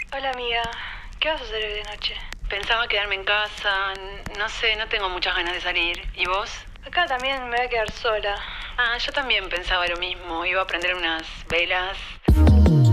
Hola amiga, ¿qué vas a hacer hoy de noche? Pensaba quedarme en casa, no sé, no tengo muchas ganas de salir. ¿Y vos? Acá también me voy a quedar sola. Ah, yo también pensaba lo mismo. Iba a prender unas velas.